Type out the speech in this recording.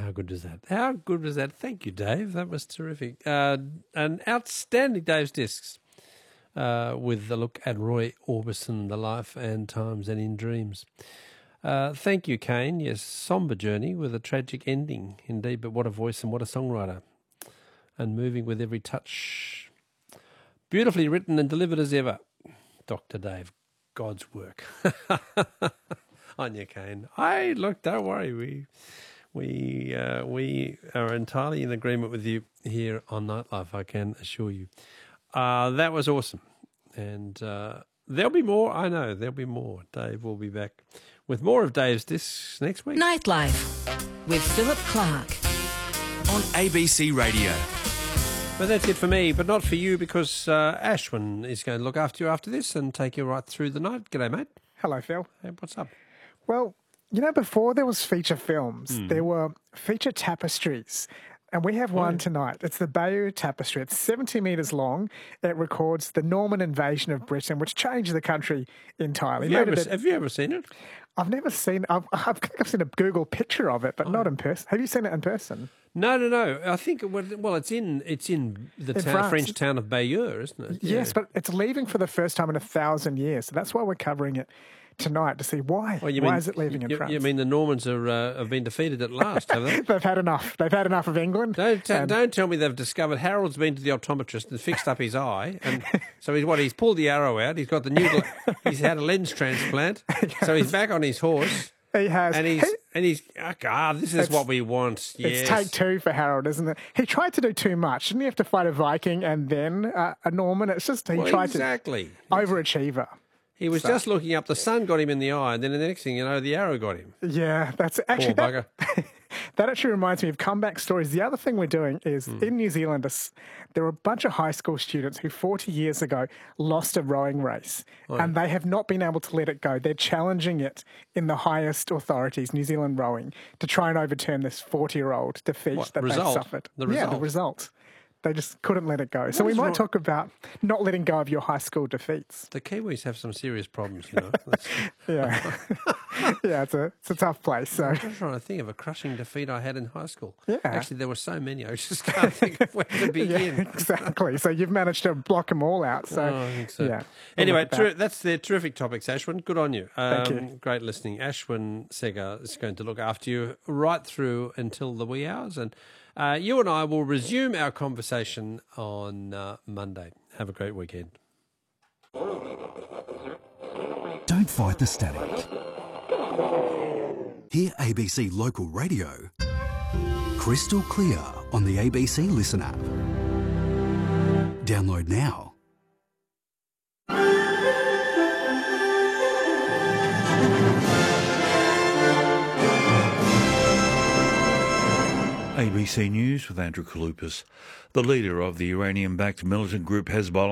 How good was that? How good was that? Thank you, Dave. That was terrific. An outstanding Dave's Discs with a look at Roy Orbison, The Life and Times and in Dreams. Thank you, Kane. Yes, somber journey with a tragic ending, indeed, but what a voice and what a songwriter. And moving with every touch. Beautifully written and delivered as ever. Dr. Dave, God's work. On you, Kane. Hey, look, don't worry. We are entirely in agreement with you here on Nightlife, I can assure you. That was awesome. And there'll be more. I know, there'll be more. Dave will be back with more of Dave's Discs next week. Nightlife with Philip Clark on ABC Radio. But that's it for me, but not for you, because Ashwin is going to look after you after this and take you right through the night. G'day, mate. Hello, Phil. Hey, what's up? Well, you know, before there was feature films, there were feature tapestries. And we have one tonight. It's the Bayeux Tapestry. It's 70 metres long. It records the Norman invasion of Britain, which changed the country entirely. Have you ever seen it? I've never seen. I've seen a Google picture of it, but not in person. Have you seen it in person? No. I think it's in the French town of Bayeux, isn't it? Yes, Yeah. but it's leaving for the first time in 1,000 years. So that's why we're covering it tonight, to see why. Why is it leaving in France? You mean the Normans have been defeated at last, have they? They've had enough. They've had enough of England. Don't tell me they've discovered Harold's been to the optometrist and fixed up his eye, and so he's pulled the arrow out. He's got the new. He's had a lens transplant, so he's back on his horse. He has, and he's this is what we want. Yes. It's take two for Harold, isn't it? He tried to do too much. Didn't he have to fight a Viking and then a Norman? It's just tried to overachiever. He was just looking up. The sun got him in the eye, and then the next thing you know, the arrow got him. Yeah, that's actually poor bugger. That actually reminds me of comeback stories. The other thing we're doing is in New Zealand, there are a bunch of high school students who 40 years ago lost a rowing race, and they have not been able to let it go. They're challenging it in the highest authorities, New Zealand Rowing, to try and overturn this 40-year-old defeat they suffered. The result? Yeah, the result. They just couldn't let it go. So we might talk about not letting go of your high school defeats. The Kiwis have some serious problems, you know. Yeah. Yeah, it's a tough place. So. I'm just trying to think of a crushing defeat I had in high school. Yeah. Actually, there were so many, I just can't think of where to begin. Yeah, exactly. So you've managed to block them all out. So, I think so. Yeah. Anyway, that's the terrific topics, Ashwin. Good on you. Thank you. Great listening. Ashwin Sega is going to look after you right through until the wee hours, and you and I will resume our conversation on Monday. Have a great weekend. Don't fight the static. Hear ABC Local Radio crystal clear on the ABC Listen app. Download now. ABC News with Andrew Kalupas. The leader of the Iranian-backed militant group Hezbollah